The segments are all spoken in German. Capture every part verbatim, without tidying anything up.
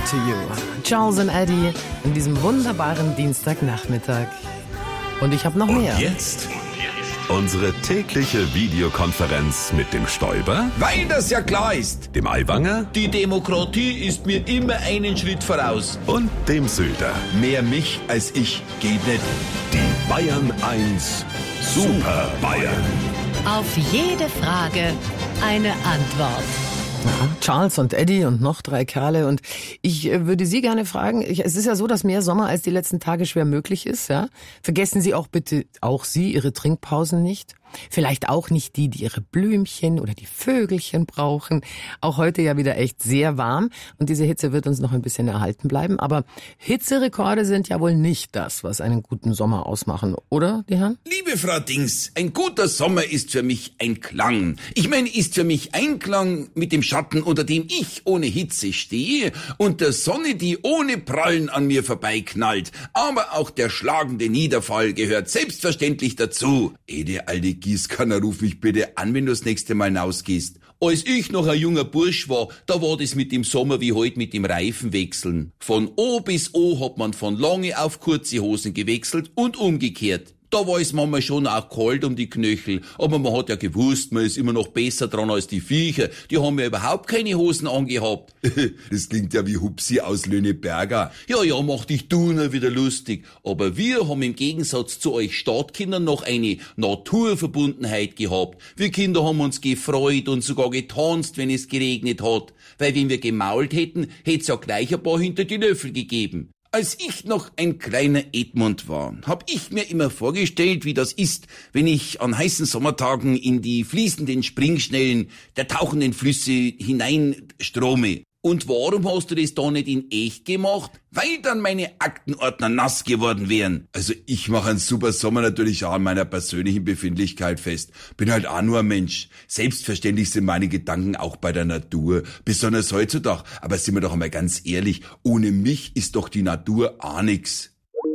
to you. Charles und Eddie in diesem wunderbaren Dienstagnachmittag. Und ich habe noch Und mehr. jetzt unsere tägliche Videokonferenz mit dem Stoiber, Weil das ja klar ist. dem Aiwanger Die Demokratie ist mir immer einen Schritt voraus. und dem Söder. Mehr mich als ich geht nicht. Die Bayern eins Super Bayern. Auf jede Frage eine Antwort. Ja, Charles und Eddie und noch drei Kerle. Und ich äh, würde Sie gerne fragen, ich, es ist ja so, dass mehr Sommer als die letzten Tage schwer möglich ist. Ja? Vergessen Sie auch bitte, auch Sie, Ihre Trinkpausen nicht. Vielleicht auch nicht die, die ihre Blümchen oder die Vögelchen brauchen. Auch heute ja wieder echt sehr warm und diese Hitze wird uns noch ein bisschen erhalten bleiben. Aber Hitzerekorde sind ja wohl nicht das, was einen guten Sommer ausmachen, oder, die Herren? Liebe Frau Dings, ein guter Sommer ist für mich ein Klang. Ich meine, ist für mich Einklang mit dem Schatten, unter dem ich ohne Hitze stehe und der Sonne, die ohne Prallen an mir vorbeiknallt. Aber auch der schlagende Niederfall gehört selbstverständlich dazu. Ede, alte Gießkanner, ruf mich bitte an, wenn du das nächste Mal hinausgehst. Als ich noch ein junger Bursch war, da war das mit dem Sommer wie heute mit dem Reifenwechseln. Von O bis O hat man von lange auf kurze Hosen gewechselt und umgekehrt. Da war es manchmal schon auch kalt um die Knöchel, aber man hat ja gewusst, man ist immer noch besser dran als die Viecher. Die haben ja überhaupt keine Hosen angehabt. Das klingt ja wie Hupsi aus Löhneberger. Ja, ja, mach dich du nur wieder lustig. Aber wir haben im Gegensatz zu euch Stadtkindern noch eine Naturverbundenheit gehabt. Wir Kinder haben uns gefreut und sogar getanzt, wenn es geregnet hat. Weil wenn wir gemault hätten, hätt's ja gleich ein paar hinter die Löffel gegeben. Als ich noch ein kleiner Edmund war, hab ich mir immer vorgestellt, wie das ist, wenn ich an heißen Sommertagen in die fließenden Springschnellen der tauchenden Flüsse hineinstrome. Und warum hast du das da nicht in echt gemacht? Weil dann meine Aktenordner nass geworden wären. Also ich mache einen super Sommer natürlich auch an meiner persönlichen Befindlichkeit fest. Bin halt auch nur ein Mensch. Selbstverständlich sind meine Gedanken auch bei der Natur. Besonders heutzutage. Aber sind wir doch einmal ganz ehrlich, ohne mich ist doch die Natur auch nix.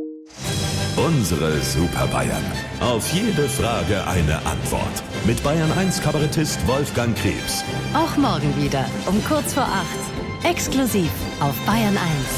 Unsere Super Bayern. Auf jede Frage eine Antwort. Mit Bayern eins Kabarettist Wolfgang Krebs. Auch morgen wieder um kurz vor acht. Exklusiv auf Bayern eins.